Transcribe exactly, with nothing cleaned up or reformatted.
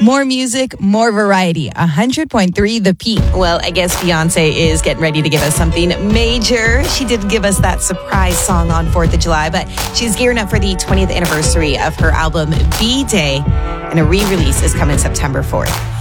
More music, more variety. one hundred point three The Peak. Well, I guess Beyonce is getting ready to give us something major. She did give us that surprise song on fourth of July, but she's gearing up for the twentieth anniversary of her album B-Day, and a re-release is coming September fourth.